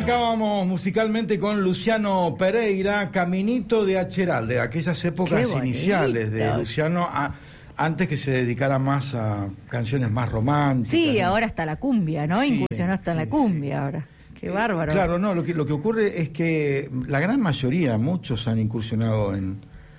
Arrancábamos musicalmente con Luciano Pereira, Caminito de Acheral, de aquellas épocas iniciales de Luciano, antes que se dedicara más a canciones más románticas. Sí, ahora está la cumbia, ¿no? Sí, incursionó hasta en la cumbia ahora. Qué bárbaro. Claro, no, lo que ocurre es que la gran mayoría, muchos han incursionado en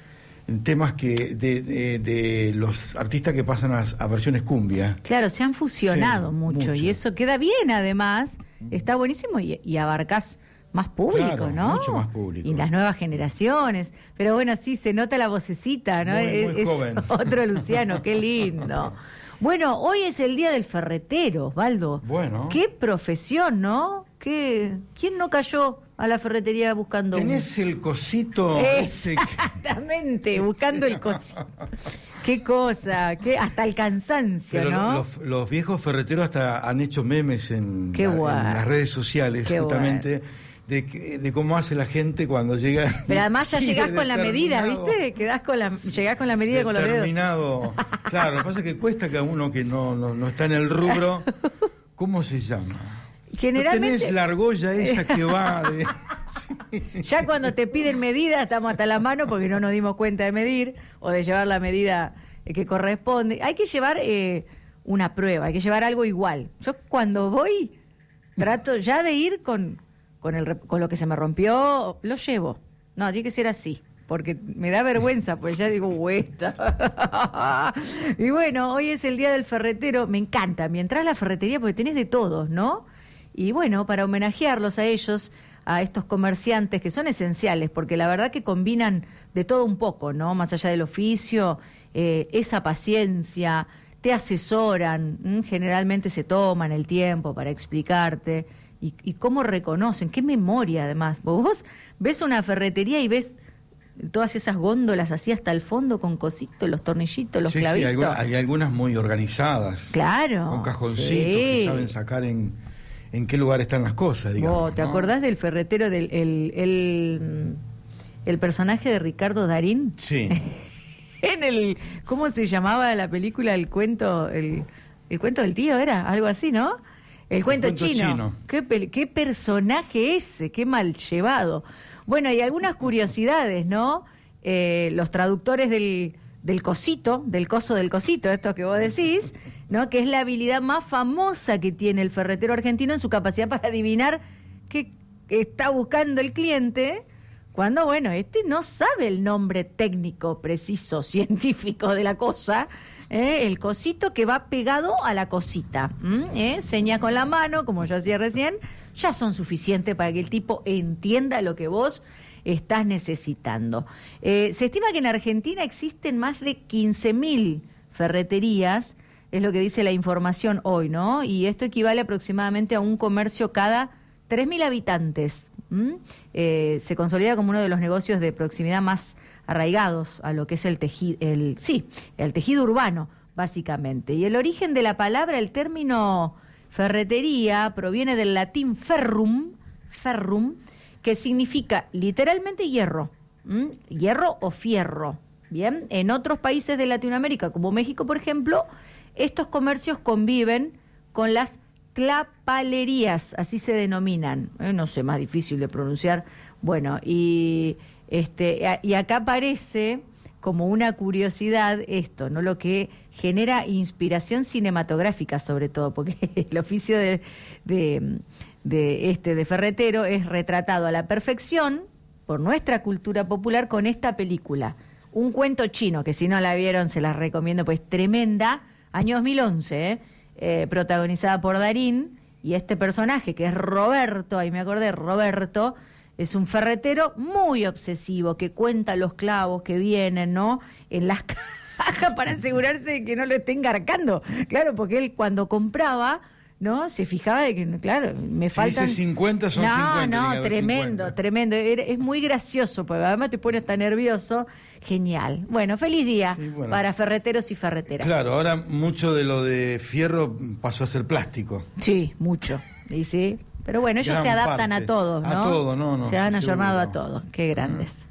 temas que de los artistas que pasan a versiones cumbia. Claro, se han fusionado mucho y eso queda bien además, está buenísimo y abarcás más público, claro, ¿no? Mucho más público. Y las nuevas generaciones. Pero bueno, sí, se nota la vocecita, ¿no? Muy joven. Otro Luciano, qué lindo. Bueno, hoy es el día del ferretero, Osvaldo. Bueno. Qué profesión, ¿no? ¿Quién no cayó a la ferretería buscando ¿Tenés el cosito? Exactamente, buscando el cosito. Qué cosa, hasta el cansancio, pero ¿no? Los viejos ferreteros hasta han hecho memes en las redes sociales, qué justamente, de cómo hace la gente cuando llega. Pero además ya llegás con la medida, ¿viste? Llegás con la medida con los dedos. Terminado. Claro, lo que pasa es que cuesta que a uno que no está en el rubro. ¿Cómo se llama? Generalmente... ¿No tenés la argolla esa que va de... Sí. Ya cuando te piden medida estamos hasta la mano porque no nos dimos cuenta de medir o de llevar la medida que corresponde. Hay que llevar una prueba, hay que llevar algo igual. Yo cuando voy trato ya de ir con lo que se me rompió, lo llevo. No, tiene que ser así. Porque me da vergüenza, pues ya digo, huesta. Y bueno, hoy es el día del ferretero. Me encanta, mientras a la ferretería, porque tenés de todos, ¿no? Y bueno, para homenajearlos a ellos, a estos comerciantes que son esenciales, porque la verdad que combinan de todo un poco, ¿no? Más allá del oficio, esa paciencia, te asesoran, generalmente se toman el tiempo para explicarte, y cómo reconocen, qué memoria además. Vos ves una ferretería y ves todas esas góndolas así hasta el fondo con cositos, los tornillitos, los clavitos. Sí, hay algunas muy organizadas. Claro. Con cajoncitos que saben sacar en qué lugar están las cosas, digamos. ¿Te acordás del ferretero, el personaje de Ricardo Darín? Sí. ¿Cómo se llamaba la película? El cuento del tío, ¿era? Algo así, ¿no? El cuento chino. ¿Qué personaje ese? Qué mal llevado. Bueno, y algunas curiosidades, ¿no? Los traductores del cosito, del coso del cosito, esto que vos decís, ¿no? Que es la habilidad más famosa que tiene el ferretero argentino en su capacidad para adivinar qué está buscando el cliente, cuando, bueno, no sabe el nombre técnico, preciso, científico de la cosa, el cosito que va pegado a la cosita, señas con la mano, como yo hacía recién, ya son suficientes para que el tipo entienda lo que vos estás necesitando. Se estima que en Argentina existen más de 15.000 ferreterías, es lo que dice la información hoy, ¿no? Y esto equivale aproximadamente a un comercio cada 3.000 habitantes. Se consolida como uno de los negocios de proximidad más arraigados a lo que es el tejido urbano, básicamente. Y el origen de la palabra, el término ferretería, proviene del latín ferrum, que significa literalmente hierro, hierro o fierro. Bien, en otros países de Latinoamérica, como México, por ejemplo, estos comercios conviven con las tlapalerías, así se denominan, no sé, más difícil de pronunciar. Bueno, y acá aparece como una curiosidad esto, ¿no? Lo que genera inspiración cinematográfica, sobre todo, porque el oficio de ferretero es retratado a la perfección por nuestra cultura popular con esta película, un cuento chino, que si no la vieron se las recomiendo, pues tremenda, año 2011, protagonizada por Darín, y este personaje que es Roberto, ahí me acordé, Roberto, es un ferretero muy obsesivo que cuenta los clavos que vienen, ¿no?, en las cajas para asegurarse de que no lo esté engarcando. Claro, porque él cuando compraba, ¿no?, se fijaba de que, claro, me faltan... Si dice 50 son 50. No, tremendo. Es muy gracioso, porque además te pone hasta nervioso. Genial. Bueno, feliz día para ferreteros y ferreteras. Claro, ahora mucho de lo de fierro pasó a ser plástico. Sí, mucho. Y sí, pero bueno, ellos se adaptan a todos, ¿no? A todo, no. Se han ayornado a todo. Qué grandes.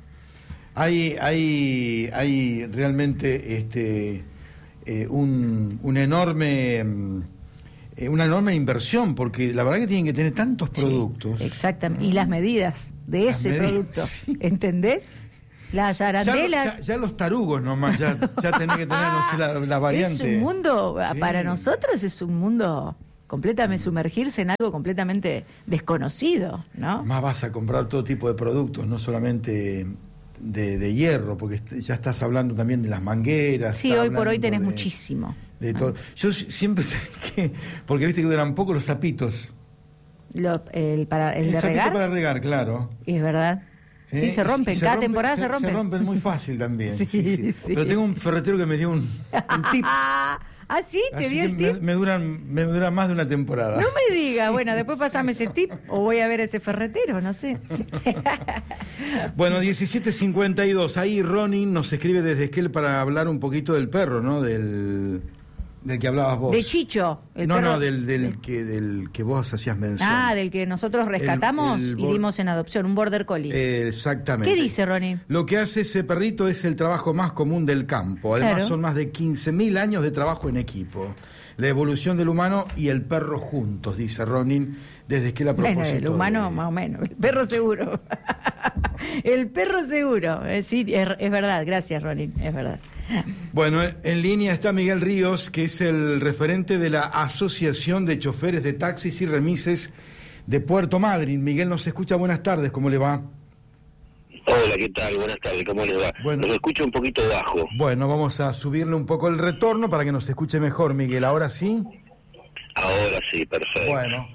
Hay realmente un enorme una enorme inversión, porque la verdad que tienen que tener tantos productos. Sí, exactamente, y las medidas de ese producto, sí. ¿Entendés? Las arandelas... Ya los tarugos nomás, ya tenés que tener, no sé, la variante. Es un mundo, para nosotros es un mundo... completamente sumergirse en algo completamente desconocido, ¿no? Más vas a comprar todo tipo de productos, no solamente de hierro, porque ya estás hablando también de las mangueras. Sí, hoy por hoy tenés muchísimo. De todo. Yo siempre sé que, porque viste que duran poco los sapitos. El de regar. Para regar, claro. Y es verdad. Sí, se rompen, cada temporada se rompen. Se rompen muy fácil también. Sí. Pero tengo un ferretero que me dio un tip. ¿Ah, sí? ¿Te dio el tip? Me duran más de una temporada. No me digas. Bueno, después pasame ese tip o voy a ver ese ferretero, no sé. Bueno, 17:52. Ahí Ronin nos escribe desde Esquel para hablar un poquito del perro, ¿no? Del que hablabas vos. De Chicho. Del que vos hacías mención. Ah, del que nosotros rescatamos y dimos en adopción, un border collie. Exactamente. ¿Qué dice Ronnie? Lo que hace ese perrito es el trabajo más común del campo. Además son más de 15.000 años de trabajo en equipo. La evolución del humano y el perro juntos, dice Ronin, desde que la propósito. Bueno, el humano más o menos, el perro seguro. El perro seguro. Sí, es verdad, gracias Ronin, es verdad. Bueno, en línea está Miguel Ríos, que es el referente de la Asociación de Choferes de Taxis y Remises de Puerto Madryn. Miguel nos escucha, buenas tardes, ¿cómo le va? Hola, ¿qué tal? Buenas tardes, ¿cómo le va? Bueno, nos escucho un poquito bajo. Bueno, vamos a subirle un poco el retorno para que nos escuche mejor, Miguel. ¿Ahora sí? Ahora sí, perfecto. Bueno,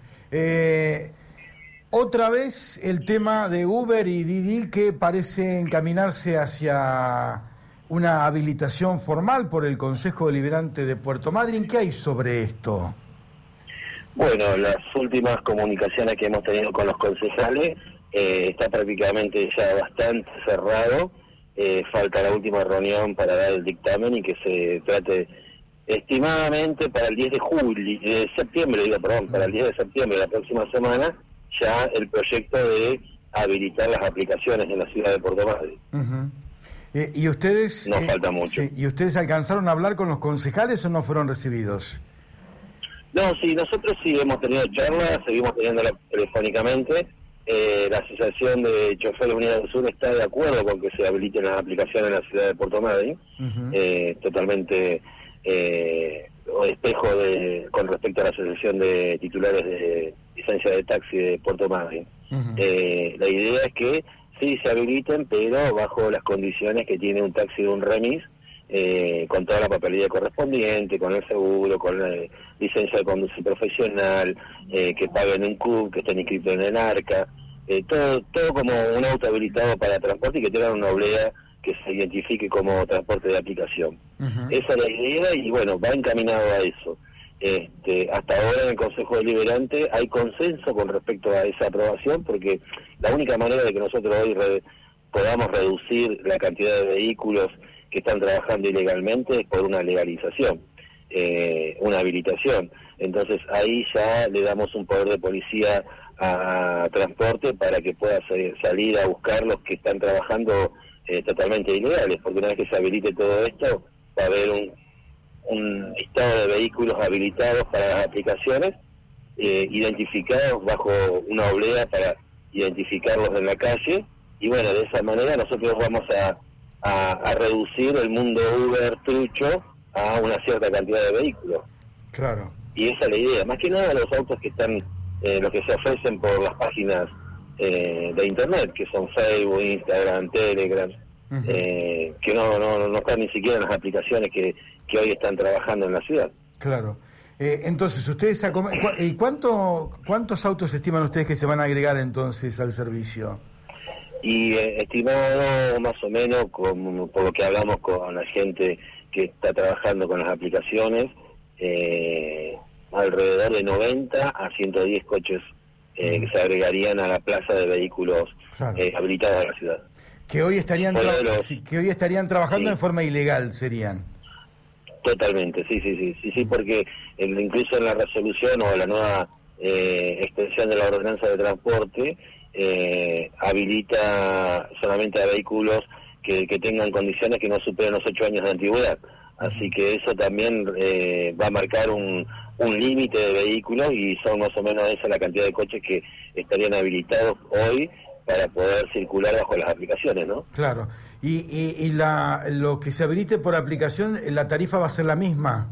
otra vez el tema de Uber y Didi, que parece encaminarse hacia una habilitación formal por el Consejo Deliberante de Puerto Madryn. ¿Qué hay sobre esto? Bueno, las últimas comunicaciones que hemos tenido con los concejales está prácticamente ya bastante cerrado. Falta la última reunión para dar el dictamen y que se trate estimadamente para el 10 de septiembre, para el 10 de septiembre de la próxima semana, ya el proyecto de habilitar las aplicaciones en la ciudad de Puerto Madryn. Uh-huh. ¿Y ustedes? Nos falta mucho. Sí, ¿y ustedes alcanzaron a hablar con los concejales o no fueron recibidos? No, sí, nosotros sí hemos tenido charlas, seguimos teniéndolas telefónicamente. La Asociación de Choferes Unidos del Sur está de acuerdo con que se habiliten las aplicaciones en la ciudad de Puerto Madryn, totalmente espejo con respecto a la Asociación de Titulares de Licencia de Taxi de Puerto Madryn. La idea es que sí se habiliten, pero bajo las condiciones que tiene un taxi de un remis, con toda la papelería correspondiente, con el seguro, con la licencia de conducir profesional, que paguen un CUB, que estén inscritos en el ARCA, todo como un auto habilitado para transporte y que tengan una oblea que se identifique como transporte de aplicación. Esa es la idea y bueno, va encaminado a eso. Hasta ahora en el Consejo Deliberante hay consenso con respecto a esa aprobación, porque la única manera de que nosotros hoy podamos reducir la cantidad de vehículos que están trabajando ilegalmente es por una legalización, una habilitación. Entonces ahí ya le damos un poder de policía a transporte para que pueda salir a buscar los que están trabajando totalmente ilegales, porque una vez que se habilite todo esto va a haber un listado de vehículos habilitados para las aplicaciones, identificados bajo una oblea para identificarlos en la calle, y bueno, de esa manera nosotros vamos a reducir el mundo Uber trucho a una cierta cantidad de vehículos. Claro. Y esa es la idea. Más que nada los autos que están, los que se ofrecen por las páginas de internet, que son Facebook, Instagram, Telegram, que no están ni siquiera en las aplicaciones que hoy están trabajando en la ciudad. Claro. Entonces, ustedes ¿y cuántos autos estiman ustedes que se van a agregar entonces al servicio? Y estimado más o menos, por lo que hablamos con la gente que está trabajando con las aplicaciones, alrededor de 90 a 110 coches que se agregarían a la plaza de vehículos habilitados de la ciudad. Que hoy estarían trabajando en forma ilegal, serían. Totalmente, sí, porque incluso en la resolución o la nueva extensión de la ordenanza de transporte habilita solamente a vehículos que tengan condiciones que no superen los 8 años de antigüedad. Así que eso también va a marcar un límite de vehículos, y son más o menos esa la cantidad de coches que estarían habilitados hoy para poder circular bajo las aplicaciones, ¿no? Claro. Y lo que se habilite por aplicación, ¿la tarifa va a ser la misma?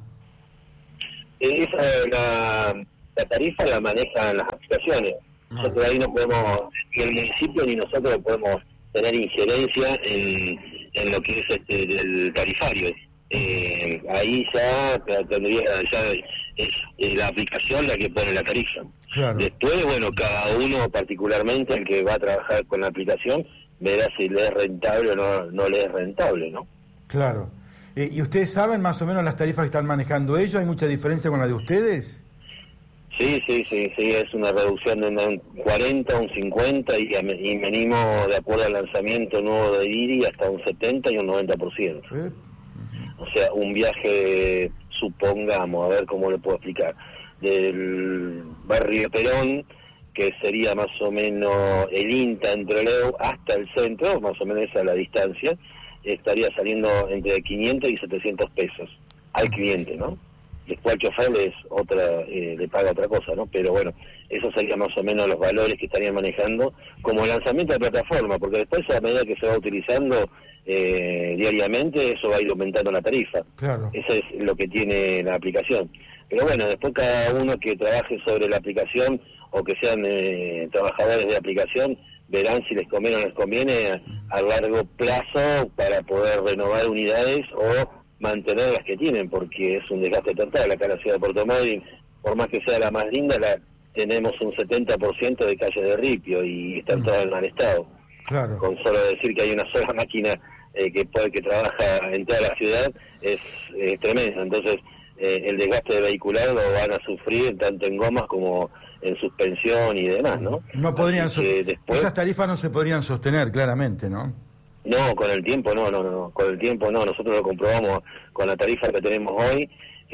La tarifa la manejan las aplicaciones. Nosotros ahí no podemos, ni el municipio ni nosotros podemos tener injerencia en lo que es el tarifario. Ahí ya tendría, ya es la aplicación la que pone la tarifa. Claro. Después, bueno, cada uno particularmente, el que va a trabajar con la aplicación, verá si le es rentable o no le es rentable, ¿no? Claro. ¿Y ustedes saben más o menos las tarifas que están manejando ellos? ¿Hay mucha diferencia con la de ustedes? Sí, es una reducción de un 40, un 50 y venimos de acuerdo al lanzamiento nuevo de Didi hasta un 70 y un 90%. O sea, un viaje, supongamos, a ver cómo le puedo explicar, del barrio Perón, que sería más o menos el INTA entre Leo hasta el centro, más o menos esa es la distancia, estaría saliendo entre 500 y 700 pesos al cliente, ¿no? Después al chofer le paga otra cosa, ¿no? Pero bueno, eso sería más o menos los valores que estarían manejando como lanzamiento de plataforma, porque después a medida que se va utilizando diariamente, eso va a ir aumentando la tarifa. Claro. Eso es lo que tiene la aplicación. Pero bueno, después cada uno que trabaje sobre la aplicación o que sean trabajadores de aplicación, verán si les conviene o no les conviene a largo plazo para poder renovar unidades o mantener las que tienen, porque es un desgaste total. Acá en la ciudad de Puerto Madryn, por más que sea la más linda, tenemos un 70% de calles de ripio y están todas en mal estado. Claro. Con solo decir que hay una sola máquina que trabaja en toda la ciudad es tremendo. Entonces el desgaste vehicular lo van a sufrir tanto en gomas como en suspensión y demás, ¿no? No podrían después, esas tarifas no se podrían sostener, claramente, ¿no? No, con el tiempo no, con el tiempo no. Nosotros lo comprobamos con la tarifa que tenemos hoy,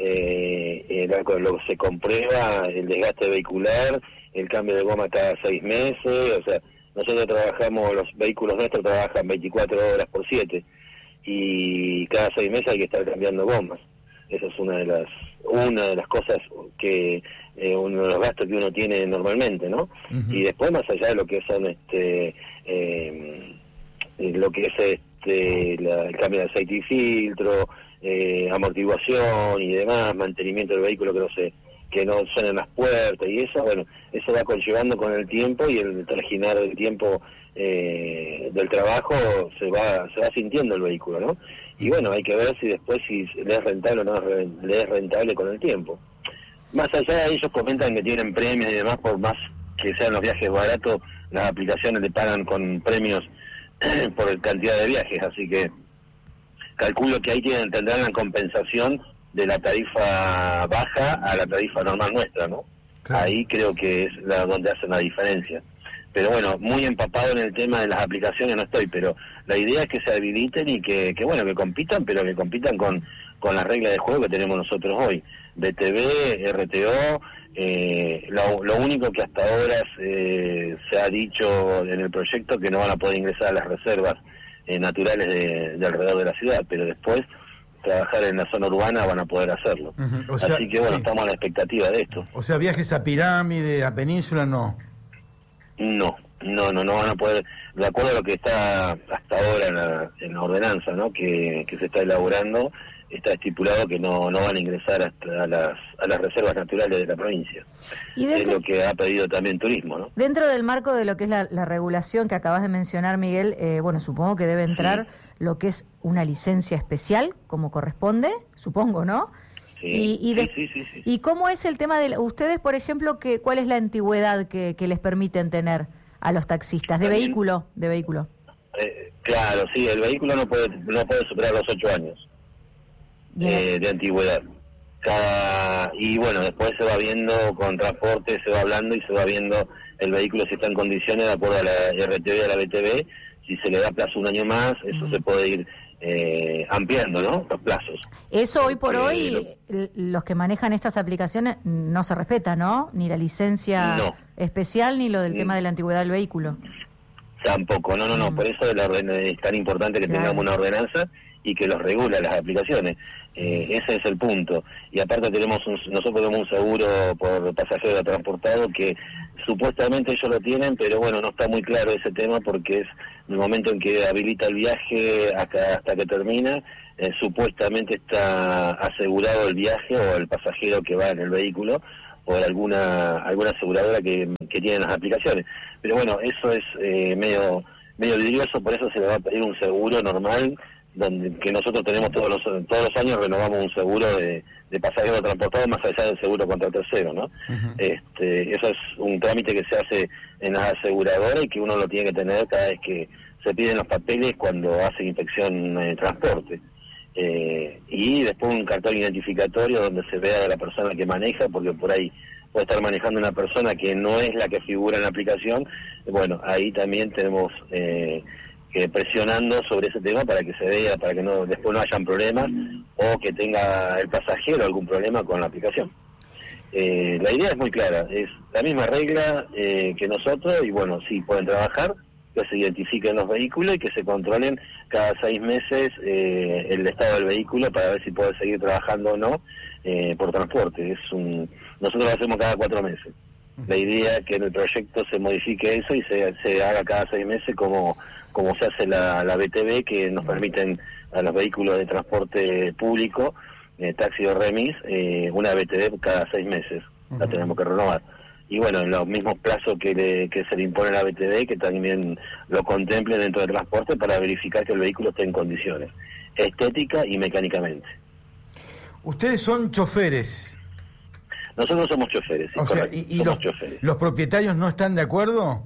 se comprueba el desgaste vehicular, el cambio de goma cada 6 meses, o sea, nosotros trabajamos, los vehículos nuestros trabajan 24 horas por 7 y cada 6 meses hay que estar cambiando gomas. Esa es una de las cosas que uno de los gastos que uno tiene normalmente, ¿no? Uh-huh. Y después, más allá de lo que son lo que es el cambio de aceite y filtro, amortiguación y demás, mantenimiento del vehículo que no suenen las puertas y eso, bueno, eso va conllevando con el tiempo, y el trajinar del tiempo del trabajo se va sintiendo el vehículo, ¿no? Y bueno, hay que ver si después si le es rentable o no le es rentable con el tiempo. Más allá de ellos comentan que tienen premios y demás, por más que sean los viajes baratos, las aplicaciones le pagan con premios por cantidad de viajes, así que calculo que ahí tendrán la compensación de la tarifa baja a la tarifa normal nuestra, ¿no? Claro. Ahí creo que es donde hacen la diferencia. Pero bueno, muy empapado en el tema de las aplicaciones no estoy, pero la idea es que se habiliten y que compitan, pero que compitan con las reglas de juego que tenemos nosotros hoy. BTV, RTO, lo único que hasta ahora se ha dicho en el proyecto que no van a poder ingresar a las reservas naturales de alrededor de la ciudad, pero después trabajar en la zona urbana van a poder hacerlo. Uh-huh. Así que bueno, sí, estamos a la expectativa de esto. O sea, viajes a Pirámide, a Península, no. No van a poder, de acuerdo a lo que está hasta ahora en la ordenanza, ¿no? que se está elaborando, está estipulado que no van a ingresar hasta a las reservas naturales de la provincia. ¿Y es lo que ha pedido también Turismo, ¿no? Dentro del marco de lo que es la regulación que acabas de mencionar, Miguel, supongo que debe entrar lo que es una licencia especial, como corresponde, supongo, ¿no? Sí, sí. ¿Y cómo es el tema de ustedes, por ejemplo, cuál es la antigüedad que les permiten tener a los taxistas de vehículo? Claro, sí, el vehículo no puede superar los 8 años de antigüedad. Y bueno, después se va viendo con transporte, se va hablando y se va viendo el vehículo si está en condiciones de acuerdo a la RTV y a la BTV. Si se le da plazo un año más, eso se puede ir ampliando, ¿no? Los plazos. Eso hoy por hoy, los que manejan estas aplicaciones no se respeta, ¿no? Ni la licencia especial ni lo del tema de la antigüedad del vehículo. Tampoco, no. Por eso es tan importante que tengamos una ordenanza y que los regula las aplicaciones. Ese es el punto. Y aparte nosotros tenemos un seguro por pasajero transportado que supuestamente ellos lo tienen, pero bueno, no está muy claro ese tema porque es el momento en que habilita el viaje hasta que termina, supuestamente está asegurado el viaje o el pasajero que va en el vehículo por alguna aseguradora que tiene las aplicaciones. Pero bueno, eso es medio vidrioso, por eso se le va a pedir un seguro normal, que nosotros tenemos todos los años renovamos un seguro de pasajero transportado más allá del seguro contra tercero, ¿no? Uh-huh. Eso es un trámite que se hace en la aseguradora y que uno lo tiene que tener cada vez que se piden los papeles cuando hace inspección de transporte. Y después un cartón identificatorio donde se vea a la persona que maneja, porque por ahí puede estar manejando una persona que no es la que figura en la aplicación. Bueno, ahí también tenemos que presionando sobre ese tema para que se vea, para que después no hayan problemas o que tenga el pasajero algún problema con la aplicación. La idea es muy clara, es la misma regla que nosotros, y bueno, sí, pueden trabajar, que se identifiquen los vehículos y que se controlen cada 6 meses el estado del vehículo para ver si puede seguir trabajando o no por transporte. Nosotros lo hacemos cada 4 meses. La idea es que en el proyecto se modifique eso y se haga cada 6 meses como se hace la BTV, que nos permiten a los vehículos de transporte público, taxi o remis, una BTV cada 6 meses. La tenemos que renovar. Y bueno, en los mismos plazos que se le impone a la BTV, que también lo contemple dentro del transporte para verificar que el vehículo esté en condiciones, estética y mecánicamente. Ustedes son choferes. Nosotros somos choferes. Sí, o sea, somos choferes. ¿Los propietarios no están de acuerdo?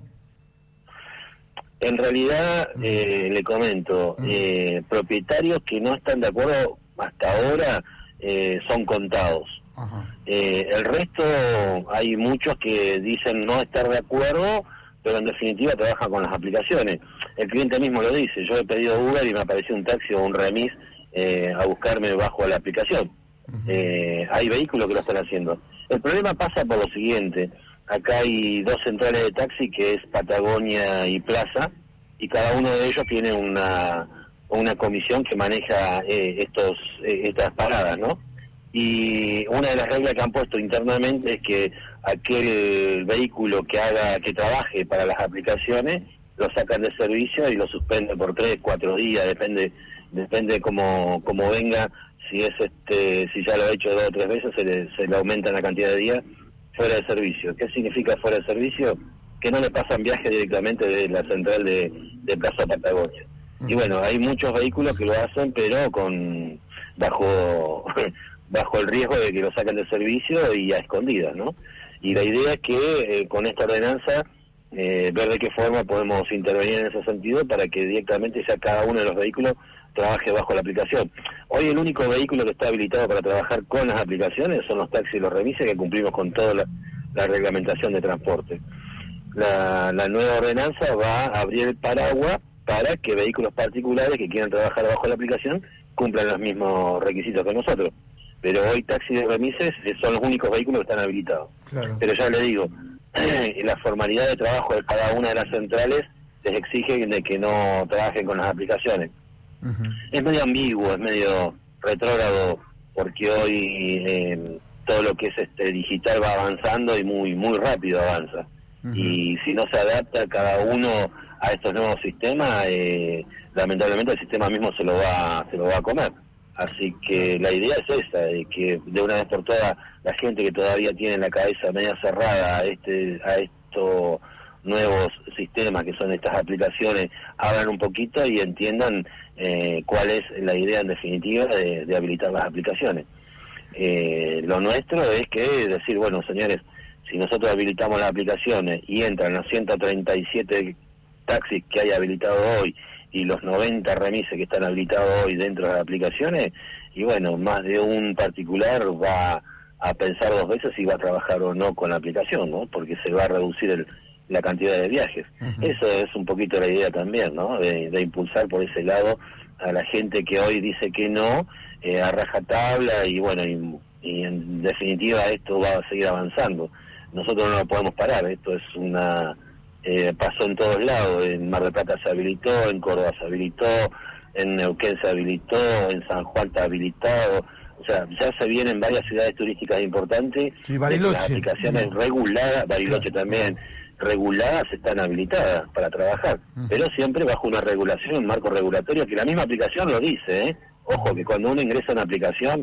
En realidad, le comento, propietarios que no están de acuerdo hasta ahora son contados. El resto, hay muchos que dicen no estar de acuerdo, pero en definitiva trabajan con las aplicaciones. El cliente mismo lo dice, yo he pedido Uber y me apareció un taxi o un remis a buscarme bajo la aplicación. Hay vehículos que lo están haciendo. El problema pasa por lo siguiente: acá hay 2 centrales de taxi, que es Patagonia y Plaza, y cada uno de ellos tiene una comisión que maneja estas paradas, ¿no? Y una de las reglas que han puesto internamente es que aquel vehículo que trabaje para las aplicaciones lo sacan de servicio y lo suspenden por 3, 4 días, depende cómo venga. Si ya lo ha hecho 2 o 3 veces, se le aumenta la cantidad de días fuera de servicio. ¿Qué significa fuera de servicio? Que no le pasan viaje directamente de la central de Plaza Patagonia. Y bueno, hay muchos vehículos que lo hacen, pero bajo el riesgo de que lo saquen de servicio y a escondidas, ¿no? Y la idea es que con esta ordenanza ver de qué forma podemos intervenir en ese sentido para que directamente ya cada uno de los vehículos trabaje bajo la aplicación. Hoy el único vehículo que está habilitado para trabajar con las aplicaciones son los taxis y los remises, que cumplimos con toda la reglamentación de transporte. La nueva ordenanza va a abrir el paraguas para que vehículos particulares que quieran trabajar bajo la aplicación cumplan los mismos requisitos que nosotros. Pero hoy taxis y remises son los únicos vehículos que están habilitados. Claro. Pero ya le digo, la formalidad de trabajo de cada una de las centrales les exige de que no trabajen con las aplicaciones. Es medio ambiguo, es medio retrógrado, porque hoy todo lo que es digital va avanzando y muy rápido avanza. Y si no se adapta cada uno a estos nuevos sistemas, lamentablemente el sistema mismo se lo va a comer. Así que la idea es esa, de que de una vez por todas la gente que todavía tiene la cabeza media cerrada a estos nuevos sistemas que son estas aplicaciones, abran un poquito y entiendan cuál es la idea en definitiva de habilitar las aplicaciones. Lo nuestro es que decir, bueno, señores, si nosotros habilitamos las aplicaciones y entran los 137 taxis que hay habilitados hoy y los 90 remises que están habilitados hoy dentro de las aplicaciones, y bueno, más de un particular va a pensar 2 veces si va a trabajar o no con la aplicación, ¿no? Porque se va a reducir la cantidad de viajes. Eso es un poquito la idea también, ¿no? De impulsar por ese lado a la gente que hoy dice que no, a rajatabla, y bueno, y en definitiva esto va a seguir avanzando. Nosotros no lo podemos parar, esto es pasó en todos lados. En Mar del Plata se habilitó, en Córdoba se habilitó, en Neuquén se habilitó, en San Juan está habilitado, o sea, ya se vienen varias ciudades turísticas importantes, sí, Bariloche. Las aplicaciones reguladas, Bariloche también, reguladas están habilitadas para trabajar, pero siempre bajo una regulación, un marco regulatorio que la misma aplicación lo dice, ¿eh? Ojo, que cuando uno ingresa a una aplicación,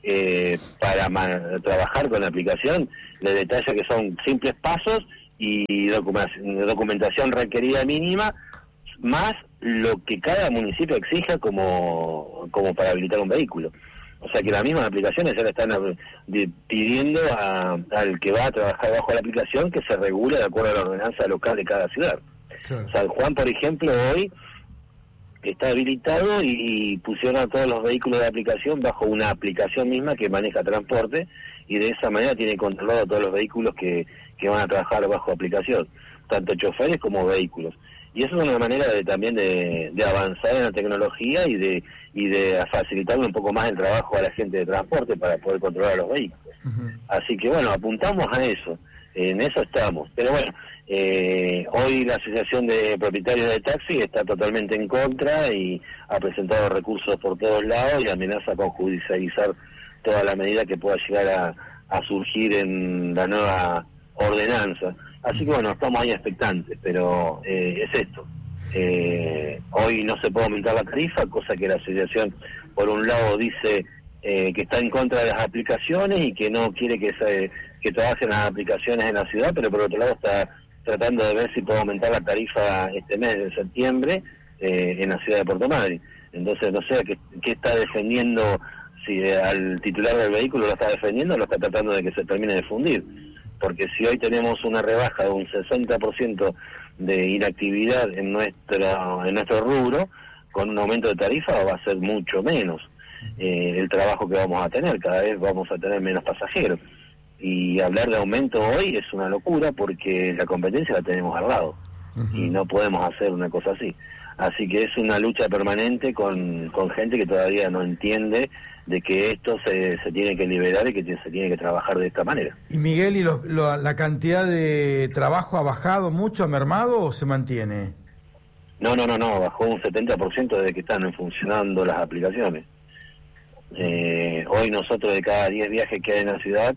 para trabajar con la aplicación, le detalla que son simples pasos y documentación requerida mínima, más lo que cada municipio exija como para habilitar un vehículo. O sea que las mismas aplicaciones ya le están pidiendo al que va a trabajar bajo la aplicación que se regule de acuerdo a la ordenanza local de cada ciudad. Claro. San Juan, por ejemplo, hoy está habilitado y pusieron a todos los vehículos de aplicación bajo una aplicación misma que maneja transporte, y de esa manera tiene controlado a todos los vehículos que van a trabajar bajo aplicación, tanto choferes como vehículos. Y eso es una manera también de avanzar en la tecnología y de facilitarle un poco más el trabajo a la gente de transporte para poder controlar los vehículos. Así que bueno, apuntamos a eso, en eso estamos. Pero bueno, hoy la Asociación de Propietarios de Taxi está totalmente en contra y ha presentado recursos por todos lados y amenaza con judicializar toda la medida que pueda llegar a surgir en la nueva ordenanza. Así que bueno, estamos ahí expectantes, pero es esto. Hoy no se puede aumentar la tarifa, cosa que la asociación, por un lado, dice que está en contra de las aplicaciones y que no quiere que trabajen las aplicaciones en la ciudad, pero por otro lado está tratando de ver si puede aumentar la tarifa este mes de septiembre en la ciudad de Puerto Madryn. Entonces, no sé qué está defendiendo, si al titular del vehículo lo está defendiendo o lo está tratando de que se termine de fundir. Porque si hoy tenemos una rebaja de un 60% de inactividad en nuestro rubro, con un aumento de tarifa va a ser mucho menos el trabajo que vamos a tener, cada vez vamos a tener menos pasajeros. Y hablar de aumento hoy es una locura porque la competencia la tenemos al lado y no podemos hacer una cosa así. Así que es una lucha permanente con gente que todavía no entiende de que esto se tiene que liberar y que se tiene que trabajar de esta manera. ¿Y Miguel, y la cantidad de trabajo ha bajado mucho, ha mermado o se mantiene? No, bajó un 70% desde que están funcionando las aplicaciones. Hoy nosotros de cada 10 viajes que hay en la ciudad,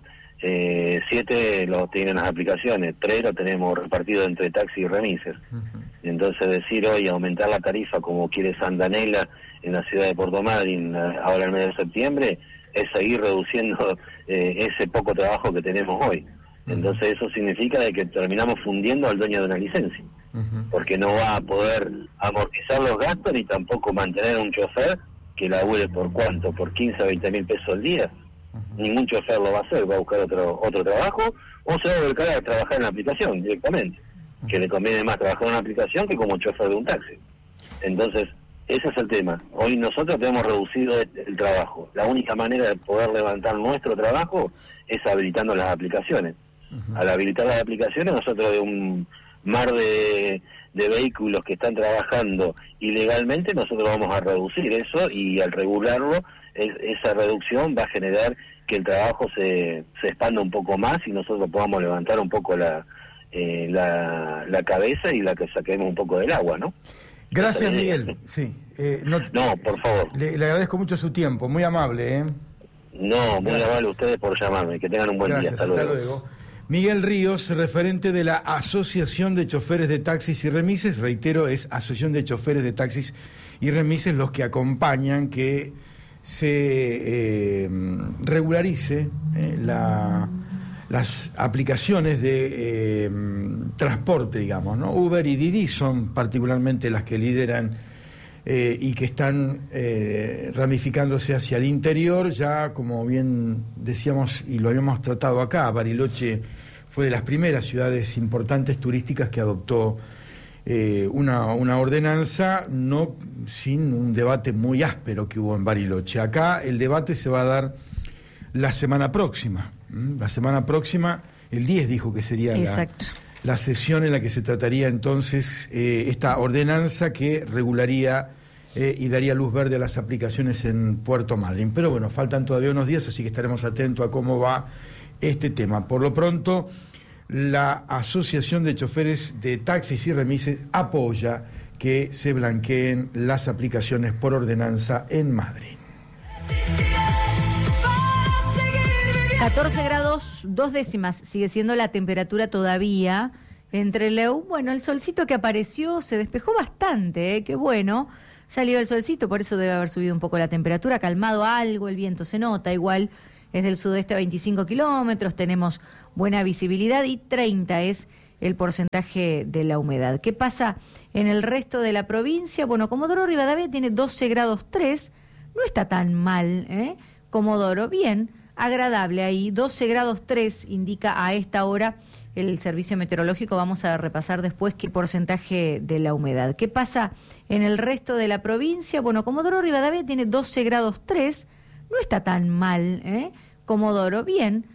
7 los tienen las aplicaciones, 3 lo tenemos repartido entre taxi y remises. Entonces decir hoy aumentar la tarifa como quiere Santanella en la ciudad de Puerto Madryn ahora en el mes de septiembre es seguir reduciendo ese poco trabajo que tenemos hoy. Entonces eso significa de que terminamos fundiendo al dueño de una licencia, porque no va a poder amortizar los gastos ni tampoco mantener un chofer que labure por cuánto, por 15 a 20 mil pesos al día. Ningún chofer lo va a hacer, va a buscar otro trabajo o se va a volcar a trabajar en la aplicación directamente, que le conviene más trabajar en una aplicación que como chofer de un taxi. Entonces, ese es el tema. Hoy nosotros tenemos reducido el trabajo. La única manera de poder levantar nuestro trabajo es habilitando las aplicaciones. Al habilitar las aplicaciones, nosotros de un mar de vehículos que están trabajando ilegalmente, nosotros vamos a reducir eso y al regularlo, esa reducción va a generar que el trabajo se expanda un poco más y nosotros podamos levantar un poco la cabeza y la que saquemos un poco del agua, ¿no? Gracias, Miguel. Sí. No, por favor. Le agradezco mucho su tiempo, muy amable, ¿eh? No, muy amable ustedes por llamarme. Que tengan un buen día. Hasta luego. Miguel Ríos, referente de la Asociación de Choferes de Taxis y Remises, reitero, es Asociación de Choferes de Taxis y Remises los que acompañan que se regularice las aplicaciones de transporte, digamos, ¿no? Uber y Didi son particularmente las que lideran y que están ramificándose hacia el interior. Ya, como bien decíamos y lo habíamos tratado acá, Bariloche fue de las primeras ciudades importantes turísticas que adoptó una ordenanza, no sin un debate muy áspero que hubo en Bariloche. Acá el debate se va a dar la semana próxima. La semana próxima, el 10 dijo que sería la sesión en la que se trataría entonces esta ordenanza que regularía y daría luz verde a las aplicaciones en Puerto Madryn. Pero bueno, faltan todavía unos días, así que estaremos atentos a cómo va este tema. Por lo pronto, la Asociación de Choferes de Taxis y Remises apoya que se blanqueen las aplicaciones por ordenanza en Madrid. 14 grados, 2 décimas, sigue siendo la temperatura todavía entre bueno, el solcito que apareció se despejó bastante, qué bueno, salió el solcito, por eso debe haber subido un poco la temperatura, calmado algo, el viento se nota, igual es del sudeste a 25 kilómetros, tenemos buena visibilidad y 30 es el porcentaje de la humedad. ¿Qué pasa en el resto de la provincia? Bueno, Comodoro Rivadavia tiene 12 grados 3, no está tan mal, Comodoro, bien, agradable ahí, 12 grados 3 indica a esta hora el servicio meteorológico, vamos a repasar después qué porcentaje de la humedad. ¿Qué pasa en el resto de la provincia? Bueno, Comodoro Rivadavia tiene 12 grados 3, no está tan mal, Comodoro, bien,